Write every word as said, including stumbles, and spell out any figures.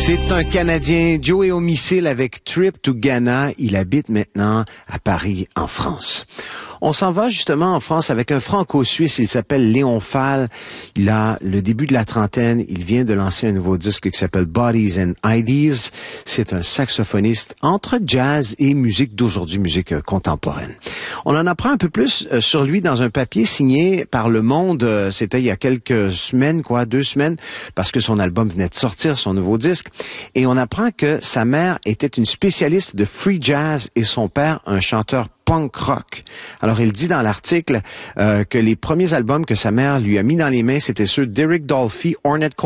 C'est un Canadien, Joey Homicile, avec Trip to Ghana. Il habite maintenant à Paris, en France. On s'en va justement en France avec un franco-suisse, il s'appelle Léon Fall. Il a le début de la trentaine, il vient de lancer un nouveau disque qui s'appelle Bodies and Ideas. C'est un saxophoniste entre jazz et musique d'aujourd'hui, musique euh, contemporaine. On en apprend un peu plus euh, sur lui dans un papier signé par Le Monde, euh, c'était il y a quelques semaines, quoi, deux semaines, parce que son album venait de sortir, son nouveau disque. Et on apprend que sa mère était une spécialiste de free jazz et son père un chanteur punk rock. Alors, il dit dans l'article euh, que les premiers albums que sa mère lui a mis dans les mains, c'était ceux d'Eric Dolphy, Ornette